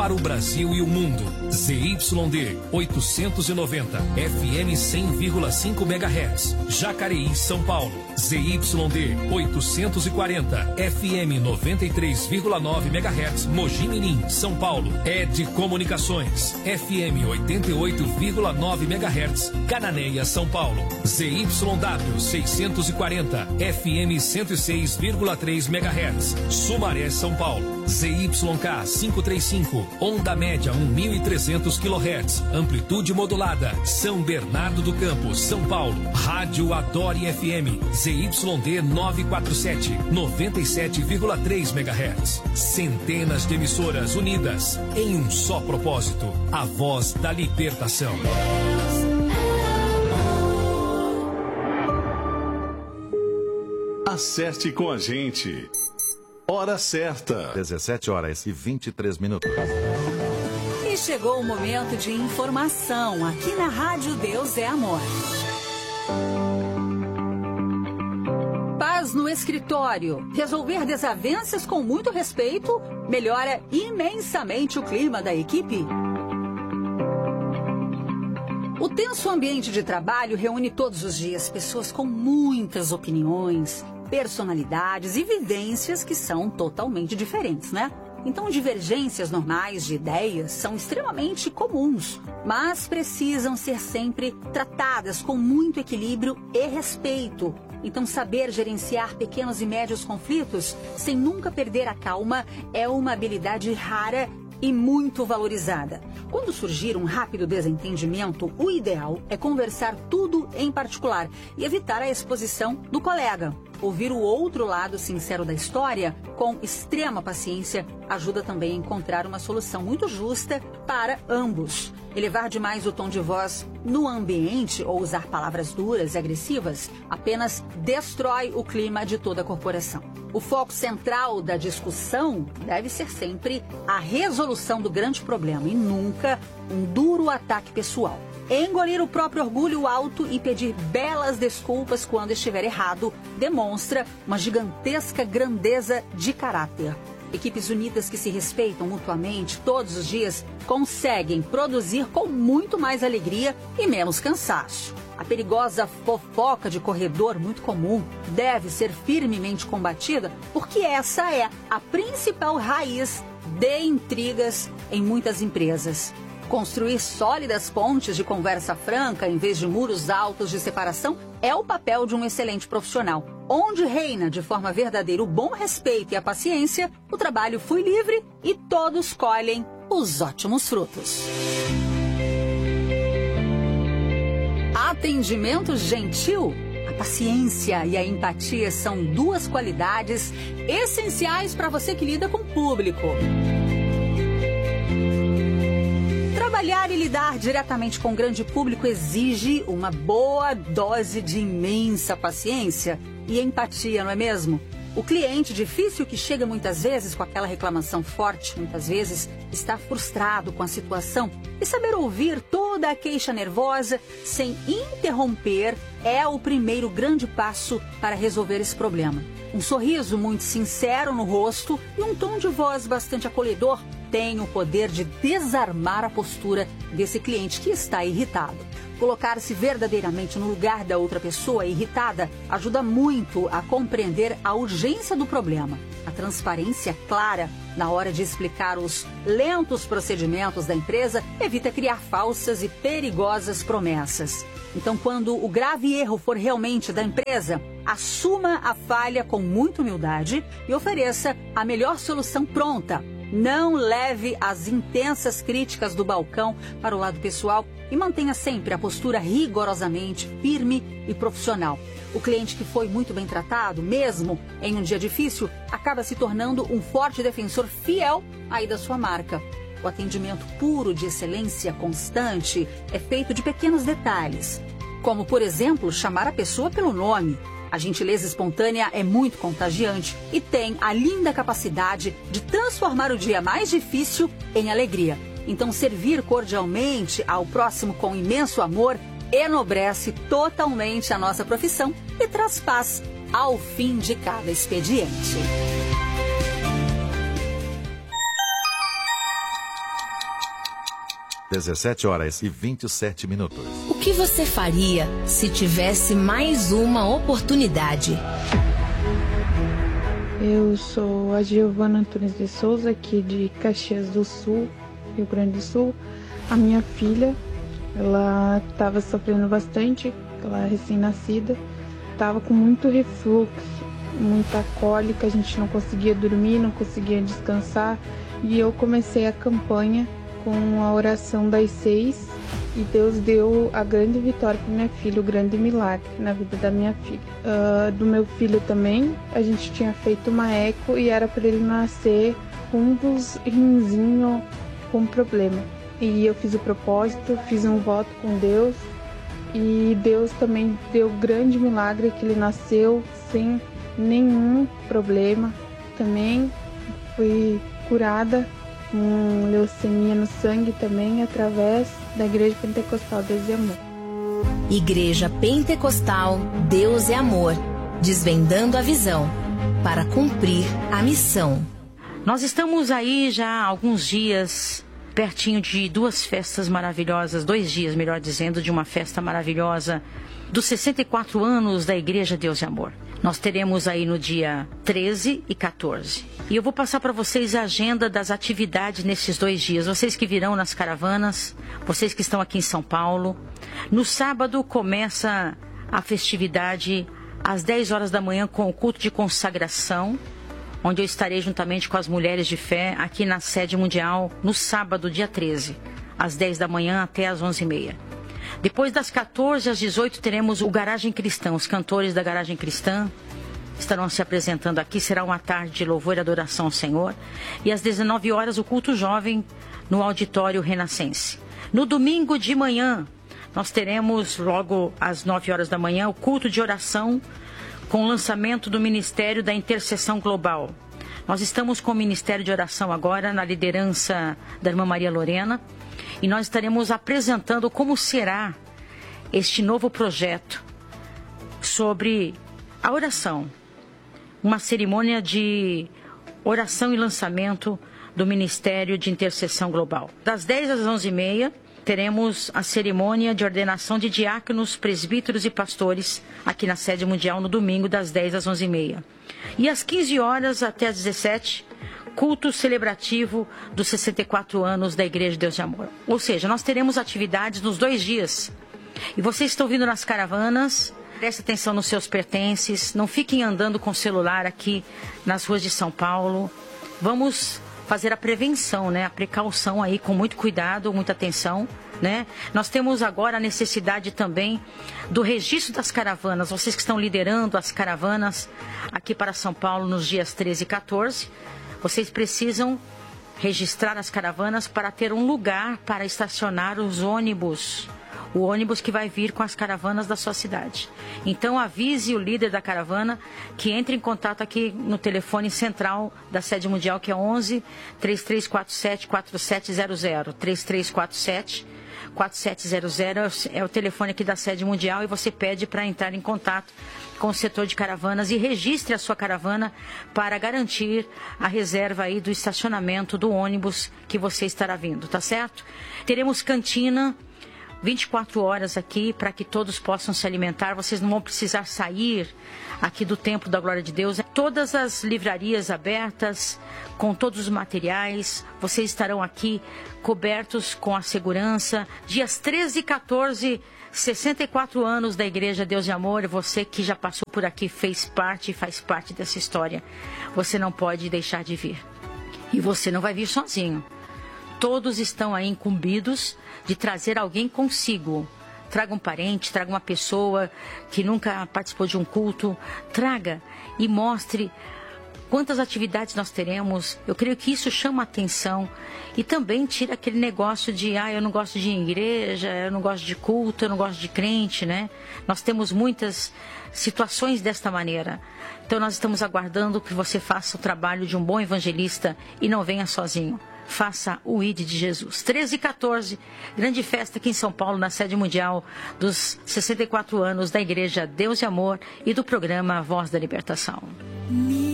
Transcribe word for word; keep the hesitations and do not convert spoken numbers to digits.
para o Brasil e o mundo. Z Y D oitocentos e noventa, F M cem vírgula cinco megahertz, Jacareí, São Paulo. Z Y D oitocentos e quarenta, F M noventa e três vírgula nove megahertz, Mogi Mirim, São Paulo. Ed Comunicações, F M oitenta e oito vírgula nove megahertz, Cananéia, São Paulo. Z Y W seiscentos e quarenta, F M cento e seis vírgula três megahertz, Sumaré, São Paulo. Z Y K quinhentos e trinta e cinco, onda média mil e trezentos quilohertz, amplitude modulada, São Bernardo do Campo, São Paulo. Rádio Adore F M, Z Y D novecentos e quarenta e sete, noventa e sete vírgula três megahertz. Centenas de emissoras unidas em um só propósito, a voz da libertação. Acerte com a gente. Hora certa. dezessete horas e vinte e três minutos. E chegou o momento de informação aqui na Rádio Deus é Amor. Paz no escritório. Resolver desavenças com muito respeito melhora imensamente o clima da equipe. O tenso ambiente de trabalho reúne todos os dias pessoas com muitas opiniões, personalidades e vivências que são totalmente diferentes, né? Então, divergências normais de ideias são extremamente comuns, mas precisam ser sempre tratadas com muito equilíbrio e respeito. Então, saber gerenciar pequenos e médios conflitos sem nunca perder a calma é uma habilidade rara e muito valorizada. Quando surgir um rápido desentendimento, o ideal é conversar tudo em particular e evitar a exposição do colega. Ouvir o outro lado sincero da história com extrema paciência ajuda também a encontrar uma solução muito justa para ambos. Elevar demais o tom de voz no ambiente ou usar palavras duras e agressivas apenas destrói o clima de toda a corporação. O foco central da discussão deve ser sempre a resolução do grande problema e nunca um duro ataque pessoal. Engolir o próprio orgulho alto e pedir belas desculpas quando estiver errado demonstra uma gigantesca grandeza de caráter. Equipes unidas que se respeitam mutuamente todos os dias conseguem produzir com muito mais alegria e menos cansaço. A perigosa fofoca de corredor, muito comum, deve ser firmemente combatida porque essa é a principal raiz de intrigas em muitas empresas. Construir sólidas pontes de conversa franca em vez de muros altos de separação é o papel de um excelente profissional. Onde reina de forma verdadeira o bom respeito e a paciência, o trabalho flui livre e todos colhem os ótimos frutos. Atendimento gentil. A paciência e a empatia são duas qualidades essenciais para você que lida com o público. Trabalhar e lidar diretamente com o grande público exige uma boa dose de imensa paciência e empatia, não é mesmo? O cliente difícil que chega muitas vezes com aquela reclamação forte, muitas vezes está frustrado com a situação e saber ouvir toda a queixa nervosa sem interromper é o primeiro grande passo para resolver esse problema. Um sorriso muito sincero no rosto e um tom de voz bastante acolhedor tem o poder de desarmar a postura desse cliente que está irritado. Colocar-se verdadeiramente no lugar da outra pessoa irritada ajuda muito a compreender a urgência do problema. A transparência clara na hora de explicar os lentos procedimentos da empresa evita criar falsas e perigosas promessas. Então, quando o grave erro for realmente da empresa, assuma a falha com muita humildade e ofereça a melhor solução pronta. Não leve as intensas críticas do balcão para o lado pessoal e mantenha sempre a postura rigorosamente firme e profissional. O cliente que foi muito bem tratado, mesmo em um dia difícil, acaba se tornando um forte defensor fiel aí da sua marca. O atendimento puro de excelência constante é feito de pequenos detalhes, como, por exemplo, chamar a pessoa pelo nome. A gentileza espontânea é muito contagiante e tem a linda capacidade de transformar o dia mais difícil em alegria. Então, servir cordialmente ao próximo com imenso amor enobrece totalmente a nossa profissão e traz paz ao fim de cada expediente. dezessete horas e vinte e sete minutos. O que você faria se tivesse mais uma oportunidade? Eu sou a Giovana Antunes de Souza, aqui de Caxias do Sul, Rio Grande do Sul. A minha filha, ela estava sofrendo bastante, ela é recém-nascida, estava com muito refluxo, muita cólica, a gente não conseguia dormir, não conseguia descansar. E eu comecei a campanha com a oração das seis e Deus deu a grande vitória para minha filha, o grande milagre na vida da minha filha. Uh, do meu filho também, a gente tinha feito uma eco e era para ele nascer com um dos rinzinhos com problema. E eu fiz o propósito, fiz um voto com Deus e Deus também deu grande milagre que ele nasceu sem nenhum problema. Também fui curada com leucemia no sangue também através da Igreja Pentecostal Deus e Amor. Igreja Pentecostal Deus e Amor, desvendando a visão para cumprir a missão. Nós estamos aí já há alguns dias pertinho de duas festas maravilhosas, dois dias, melhor dizendo, de uma festa maravilhosa dos sessenta e quatro anos da Igreja Deus e Amor. Nós teremos aí no dia treze e quatorze. E eu vou passar para vocês a agenda das atividades nesses dois dias. Vocês que virão nas caravanas, vocês que estão aqui em São Paulo. No sábado começa a festividade às dez horas da manhã com o culto de consagração, onde eu estarei juntamente com as mulheres de fé aqui na sede mundial no sábado, dia treze, às dez da manhã até às onze e meia. Depois das quatorze às dezoito teremos o Garagem Cristã. Os cantores da Garagem Cristã estarão se apresentando aqui. Será uma tarde de louvor e adoração ao Senhor. E às dezenove horas o culto jovem no Auditório Renascense. No domingo de manhã nós teremos logo às nove horas da manhã o culto de oração com o lançamento do Ministério da Intercessão Global. Nós estamos com o Ministério de Oração agora na liderança da irmã Maria Lorena. E nós estaremos apresentando como será este novo projeto sobre a oração. Uma cerimônia de oração e lançamento do Ministério de Intercessão Global. Das dez às onze e meia, teremos a cerimônia de ordenação de diáconos, presbíteros e pastores aqui na sede mundial no domingo, das dez às onze e meia. E às quinze horas até às dezessete, culto celebrativo dos sessenta e quatro anos da Igreja Deus de Amor. Ou seja, nós teremos atividades nos dois dias. E vocês estão vindo nas caravanas, prestem atenção nos seus pertences, não fiquem andando com o celular aqui nas ruas de São Paulo. Vamos fazer a prevenção, né? A precaução aí com muito cuidado, muita atenção, né? Nós temos agora a necessidade também do registro das caravanas. Vocês que estão liderando as caravanas aqui para São Paulo nos dias treze e quatorze, vocês precisam registrar as caravanas para ter um lugar para estacionar os ônibus. O ônibus que vai vir com as caravanas da sua cidade. Então avise o líder da caravana que entre em contato aqui no telefone central da sede mundial, que é onze, três três quatro sete, quatro sete zero zero. três três quatro sete, quatro sete zero zero é o telefone aqui da sede mundial e você pede para entrar em contato com o setor de caravanas e registre a sua caravana para garantir a reserva aí do estacionamento do ônibus que você estará vindo, tá certo? Teremos cantina vinte e quatro horas aqui para que todos possam se alimentar. Vocês não vão precisar sair aqui do Templo da Glória de Deus. Todas as livrarias abertas, com todos os materiais. Vocês estarão aqui cobertos com a segurança. Dias treze e quatorze, sessenta e quatro anos da Igreja Deus de Amor. Você que já passou por aqui, fez parte e faz parte dessa história. Você não pode deixar de vir. E você não vai vir sozinho. Todos estão aí incumbidos de trazer alguém consigo. Traga um parente, traga uma pessoa que nunca participou de um culto. Traga e mostre quantas atividades nós teremos. Eu creio que isso chama a atenção. E também tira aquele negócio de, ah, eu não gosto de igreja, eu não gosto de culto, eu não gosto de crente, né? Nós temos muitas situações desta maneira. Então nós estamos aguardando que você faça o trabalho de um bom evangelista e não venha sozinho. Faça o I D de Jesus. treze e quatorze, grande festa aqui em São Paulo, na sede mundial dos sessenta e quatro anos da Igreja Deus e Amor e do programa Voz da Libertação.